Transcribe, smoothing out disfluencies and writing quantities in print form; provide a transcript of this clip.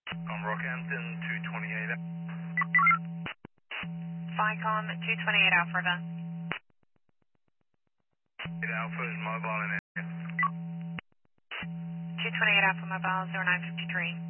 Rockhampton 228. Vicom 228 Alpha event. Alpha is mobile in area. 228 Alpha mobile 0953.